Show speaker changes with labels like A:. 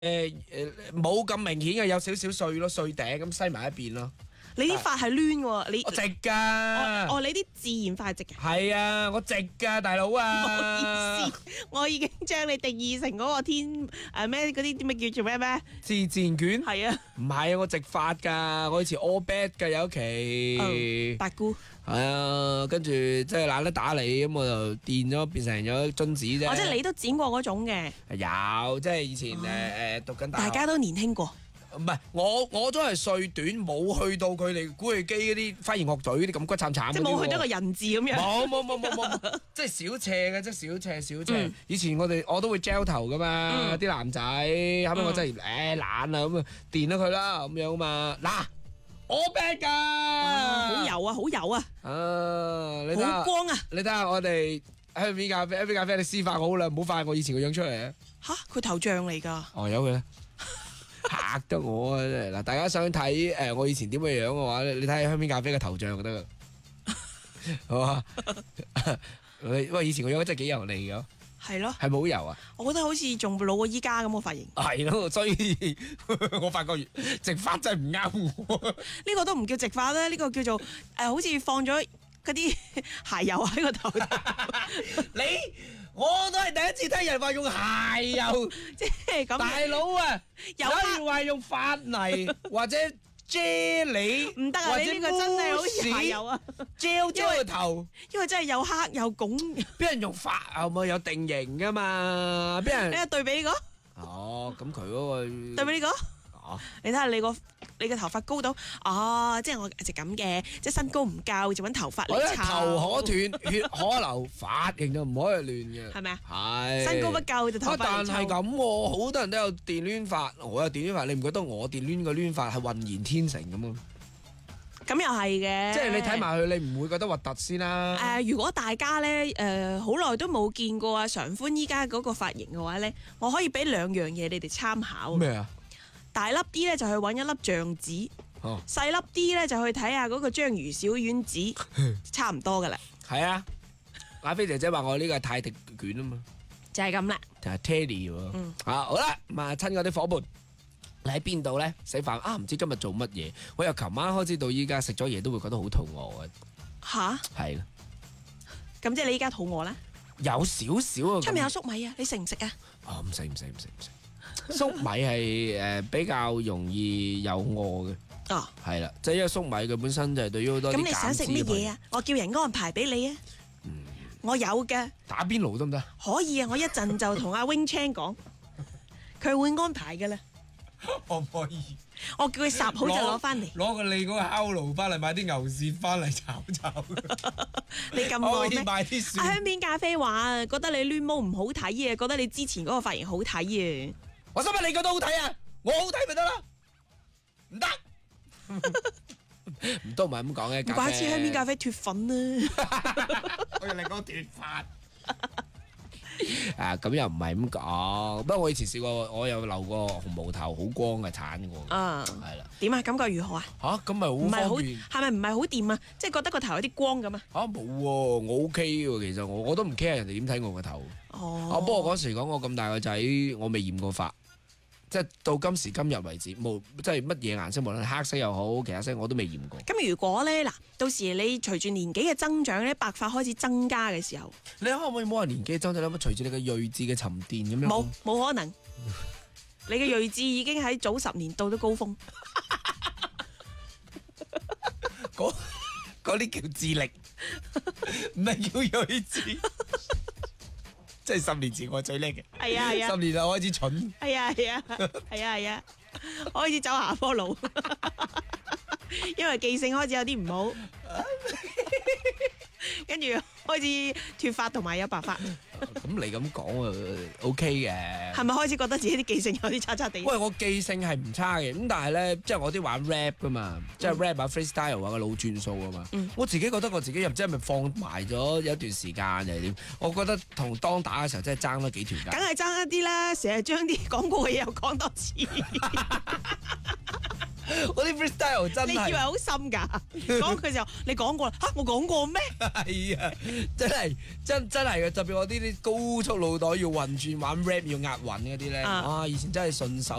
A: 冇咁明顯嘅，有少少碎咯，碎頂咁篩埋一邊咯。
B: 你啲髮係攣喎，你
A: 我直㗎。
B: 你啲自然髮係直嘅。
A: 係啊，我直㗎，大佬啊。
B: 唔好意思，我已經將你定義成嗰個咩嗰啲咩叫做咩？
A: 自然捲。
B: 係啊，
A: 唔係啊，我直髮㗎，我以前 all bad 㗎有一期。
B: 達姑。
A: 係啊，跟住即係懶得打理，咁我就電咗變成咗榛子啫。
B: 即係你都剪過嗰種嘅。
A: 有，即係以前讀緊大學。
B: 大家都年輕過。
A: 唔係，我都係碎短，冇去到佢哋古巨基嗰啲花言樂嘴嗰啲咁骨慘慘。
B: 即係冇去到個人字咁樣。
A: 冇，即係小斜嘅，即係小斜。以前我都會 gel 頭噶嘛，啲男仔，後尾我真係懶啊，咁啊電咗佢啦，咁樣嘛。嗱，我 bad 㗎，
B: 好油啊，好油啊，
A: 你睇下
B: 好光啊。
A: 你睇下我哋香邊咖啡，你施法好啦，唔好發我以前個樣出嚟啊。
B: 吓，佢頭像嚟㗎。
A: 哦，有嘅。嚇得我啊！真係嗱，大家想睇我以前點嘅樣嘅話咧，你睇下香邊咖啡嘅頭像就得噶，好嘛？喂，以前個樣真係幾油膩嘅，
B: 係咯，
A: 係咪好油啊？
B: 我覺得好似仲老過依家咁個髮型。
A: 係咯，所以我發覺直髮真係唔啱我。
B: 呢個都唔叫直髮啦，呢個叫做好似放咗嗰啲鞋油喺個頭度。
A: 我都係第一次聽人話用鞋油，
B: 即係咁。
A: 大佬啊，有人話用髮泥或者啫喱，
B: 唔得啊！你呢個真係好似鞋油啊
A: ，gel 個頭，
B: 因為真係又黑又拱。
A: 俾人用髮係咪有定型噶嘛？俾人
B: 你對比呢個？
A: 哦，咁佢嗰個
B: 對比呢個？你睇下你個頭髮高到即係我一直咁嘅，即係身高唔夠就揾頭髮嚟撐。
A: 頭可斷，血可流，髮型就唔可以亂嘅，
B: 係咪啊？
A: 係
B: 身高不夠就頭髮嚟撐。
A: 但係咁，好多人都有電攣髮，我有電攣髮，你唔覺得我電攣個攣髮係渾然天成咁啊？
B: 咁又係嘅，
A: 即係你睇埋佢，你唔會覺得核突先啦。
B: 如果大家咧好耐都冇見過阿常歡依家嗰個髮型嘅話咧，我可以俾2樣嘢你哋參考。
A: 咩啊？
B: 大粒啲咧就去揾一粒橡子，細粒啲咧就去睇下嗰個章魚小丸子，差唔多噶啦。
A: 係啊，阿飛姐姐話我呢個係泰迪卷啊嘛，
B: 就係咁啦。
A: 就係 Teddy 喎。好啦，咁啊親嗰啲伙伴，你喺邊度咧？食飯啊？唔知今日做乜嘢？我由琴晚開始到依家食咗嘢都會覺得好肚餓嘅。
B: 吓？
A: 係啦。
B: 咁即係你依家肚餓啦？
A: 有少少啊。
B: 出面有粟米啊，你食唔食啊？
A: 唔食。粟米係比較容易有餓嘅。係啦，即係因為粟米佢本身就係對於好多啲減脂嘅。咁你想食乜嘢啊？
B: 我叫人安排俾你啊。我有嘅。
A: 打邊爐得唔得？
B: 可以啊，我一陣就同阿 Wing Chan 講，佢會安排嘅啦。
A: 可唔可以？
B: 我叫佢烚好就攞翻嚟。
A: 攞個你嗰個烤爐翻嚟，買啲牛舌翻嚟炒。
B: 你咁餓咩？
A: 買啲蒜。
B: 香邊咖啡話覺得你攣毛唔好睇啊，覺得你之前嗰個髮型好睇啊。
A: 我心諗你覺得好睇啊，我好睇咪得啦，唔得。唔都唔係咁講嘅。
B: 唔怪之香邊咖啡脫粉啦。
A: 我用你講脫髮。咁又唔係咁講，不過我以前試過，我有留過紅毛頭，好光嘅鏟過。係啦。
B: 點啊？感覺如何啊？
A: 咁咪好方便。
B: 係咪唔係好掂啊？即係覺得個頭有啲光咁啊？
A: 冇喎，我 OK 喎，其實我都唔 care 人哋點睇我個頭。不過嗰時講我咁大個仔，我未染過髮。即係到今時今日為止，冇即係乜嘢顏色，無論黑色又好，其他色我都未染過。
B: 咁如果咧嗱，到時你隨住年紀嘅增長咧，白髮開始增加嘅時候，
A: 你可唔可以冇話年紀增長，咁隨住你嘅睿智嘅沉澱咁樣？
B: 冇可能。你嘅睿智已經喺早10年到咗高峰。
A: 嗰啲叫智力，唔係叫睿智。即係10年前我最叻嘅，
B: 係啊
A: 10年後開始蠢，
B: 係啊，開始走下坡路，因為記性開始有啲唔好，跟住開始脫髮同埋有白髮。
A: 咁你咁講啊 OK 嘅，
B: 係咪開始覺得自己啲記性有啲差差地？
A: 喂，我記性係唔差嘅，咁但係咧，即係我啲玩 rap 噶嘛，即係 rap 啊 freestyle 啊個老轉數啊嘛，我自己覺得我自己又唔知係咪放埋咗有一段時間定係點？我覺得同當打嘅時候真係爭咗幾條街，
B: 梗係爭一啲啦，成日將啲講過嘅嘢又講多次。
A: 我啲 freestyle 真
B: 你以為
A: 係
B: 好深㗎？講佢就你講過啦，嚇我講過咩？
A: 係啊，真係嘅，特別我呢啲高速腦袋要運轉玩 rap 要押韻嗰啲咧，
B: 啊
A: 哇！以前真係順手